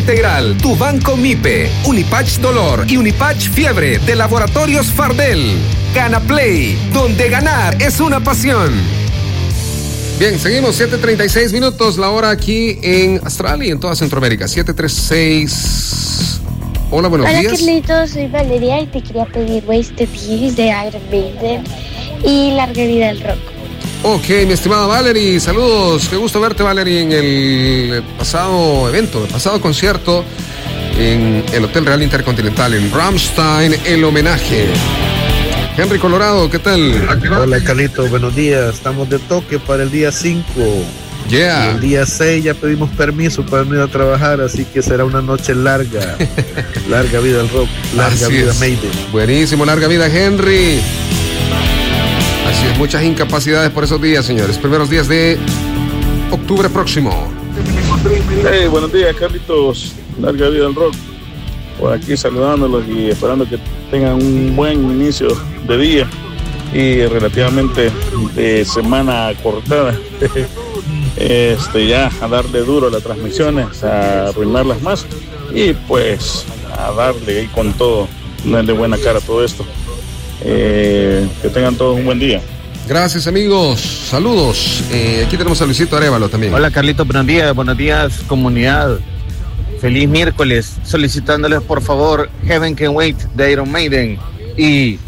Integral, tu banco MIPE, Unipatch Dolor y Unipatch Fiebre de Laboratorios Fardel. Gana Play, donde ganar es una pasión. Bien, seguimos, 7:36 minutos, la hora aquí en Australia y en toda Centroamérica, 7:36. Hola, buenos días. Hola, Carlitos, soy Valeria y te quería pedir Wasted Years de Iron Maiden y Larga Vida al Rock. Ok, mi estimada Valerie, saludos. Qué gusto verte, Valerie, en el pasado evento, el pasado concierto en el Hotel Real Intercontinental en Ramstein, el homenaje. Henry Colorado, ¿qué tal? Hola, Carlitos, buenos días. Estamos de toque para el día 5. Yeah. Y el día 6 ya pedimos permiso para venir a trabajar, así que será una noche larga. Larga vida al rock, larga vida Maiden. Buenísimo, larga vida, Henry. Así es, muchas incapacidades por esos días, señores. Primeros días de octubre próximo. Hey, buenos días, Carlitos. Larga vida al rock. Por aquí saludándolos y esperando que tengan un buen inicio de día y relativamente de semana cortada. Ya a darle duro a las transmisiones, a arruinarlas más y pues a darle ahí con todo, darle buena cara a todo esto. Que tengan todos un buen día. Gracias, amigos, saludos. Aquí tenemos a Luisito Arévalo también. Hola, Carlitos, buenos días comunidad, feliz miércoles, solicitándoles por favor Heaven Can Wait de Iron Maiden y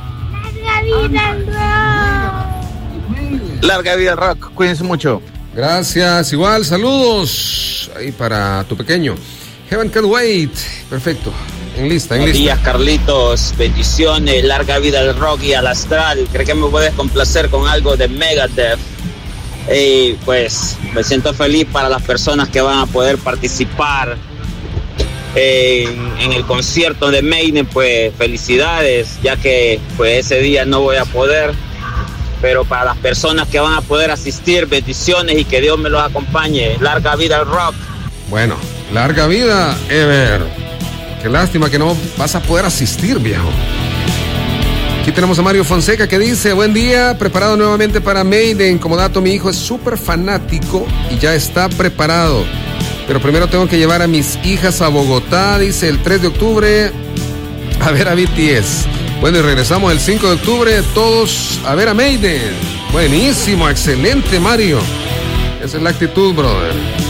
Larga Vida al Rock. Cuídense mucho. Gracias, igual, saludos ahí para tu pequeño. Heaven Can Wait, perfecto. En lista. Buenos días, Carlitos, bendiciones, larga vida al rock y al astral. ¿Cree que me puedes complacer con algo de Megadeth? Pues me siento feliz para las personas que van a poder participar en el concierto de Maiden, pues felicidades, ya que pues ese día no voy a poder, pero para las personas que van a poder asistir, bendiciones y que Dios me los acompañe. Larga vida al rock. Bueno, larga vida, Ever. Qué lástima que no vas a poder asistir, viejo. Aquí tenemos a Mario Fonseca que dice: buen día, preparado nuevamente para Maiden. Como dato, mi hijo es súper fanático y ya está preparado. Pero primero tengo que llevar a mis hijas a Bogotá, dice, el 3 de octubre a ver a BTS. Bueno, y regresamos el 5 de octubre todos a ver a Maiden. Buenísimo, excelente, Mario. Esa es la actitud, brother.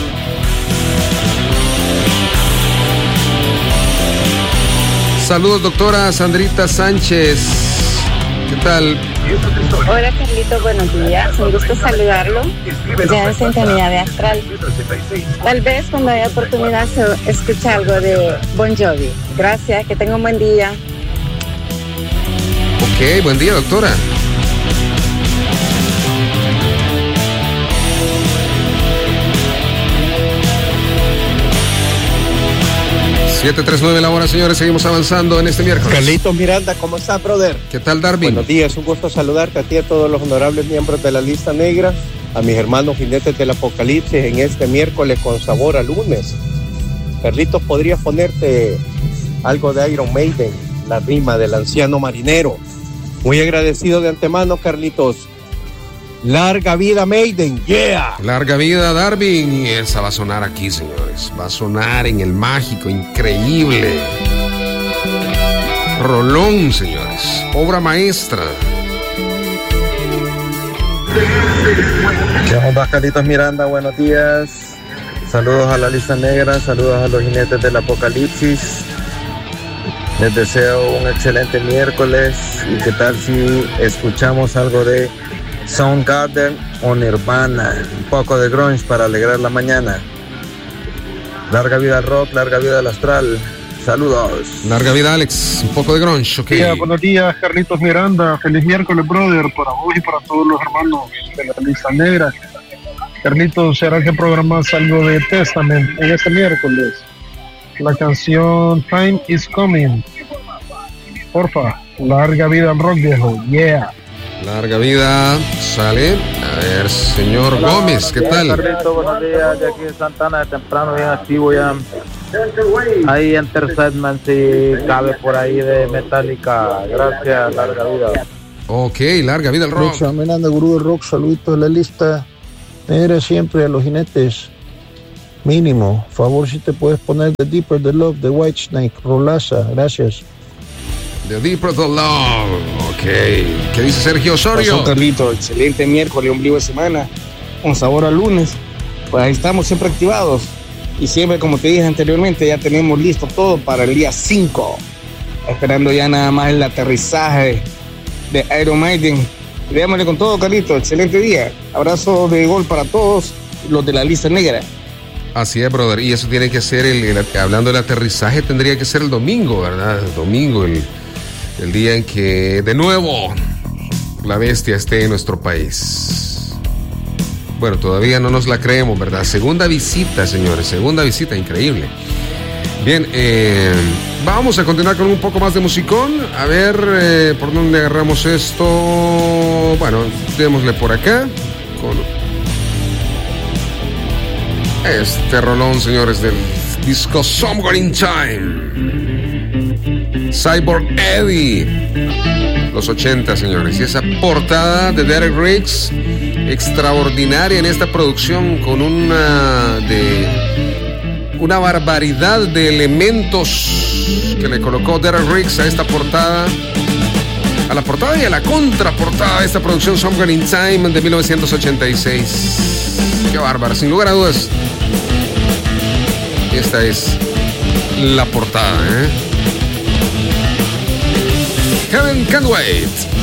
Saludos, doctora Sandrita Sánchez. ¿Qué tal? Hola, Carlito, buenos días. Un gusto saludarlo. Ya en sintonía de Astral. Tal vez cuando haya oportunidad se escuche algo de Bon Jovi. Gracias, que tenga un buen día. Ok, buen día, doctora. ...7:39 la hora, señores, seguimos avanzando en este miércoles. Carlitos Miranda, ¿cómo estás, brother? ¿Qué tal, Darwin? Buenos días, un gusto saludarte a ti y a todos los honorables miembros de la lista negra, a mis hermanos jinetes del apocalipsis en este miércoles con sabor a lunes. Carlitos, ¿podrías ponerte algo de Iron Maiden, la rima del anciano marinero? Muy agradecido de antemano, Carlitos. Larga vida Maiden, yeah. Larga vida Darwin. Y esa va a sonar aquí, señores. Va a sonar en el mágico, increíble rolón, señores. Obra maestra. ¿Qué onda, Carlitos Miranda? Buenos días. Saludos a la lista negra, saludos a los jinetes del apocalipsis. Les deseo un excelente miércoles. ¿Y qué tal si escuchamos algo de Soundgarden o Nirvana? Un poco de grunge para alegrar la mañana. Larga vida al rock, larga vida al astral. Saludos. Larga vida, Alex. Un poco de grunge, ok. Buenos días, Carlitos Miranda. Feliz miércoles, brother, para vos y para todos los hermanos de la lista negra. Carlitos, ¿será que programas algo de Testament en este miércoles? La canción Time is Coming. Porfa, larga vida al rock, viejo. Yeah. Larga vida, sale. A ver, señor Hola, Gómez, ¿qué tal? Carlito, buenos días, de aquí en Santana, de temprano, bien activo ya. Ahí Enter Sandman, si cabe por ahí de Metallica. Gracias, larga vida. Ok, larga vida al rock. Miranda, gurú del rock, saluditos de la lista negra siempre a los jinetes. Mínimo, favor si te puedes poner The Deeper the Love de Whitesnake, rolaza, gracias. The Deeper the Love, ok. ¿Qué dice Sergio Osorio? Pasó, Carlito, excelente miércoles, ombligo de semana, con sabor a lunes. Pues ahí estamos siempre activados. Y siempre, como te dije anteriormente, ya tenemos listo todo para el día 5. Esperando ya nada más el aterrizaje de Iron Maiden. Y démosle con todo, Carlito, excelente día. Abrazo de gol para todos los de la lista negra. Así es, brother, y eso tiene que ser, hablando del aterrizaje, tendría que ser el domingo, ¿verdad? El domingo, el día en que de nuevo la bestia esté en nuestro país. Bueno, todavía no nos la creemos, ¿verdad? Segunda visita, señores, segunda visita, increíble. Bien, vamos a continuar con un poco más de musicón. A ver, ¿por dónde agarramos esto? Bueno, démosle por acá, con este rolón, señores, del disco Somewhere in Time. Cyborg Eddie, los 80, señores. Y esa portada de Derek Riggs, extraordinaria en esta producción, con una barbaridad de elementos que le colocó Derek Riggs a esta portada. A la portada y a la contraportada de esta producción Somewhere in Time de 1986. Qué bárbaro, sin lugar a dudas. Esta es la portada, Heaven Can't Wait.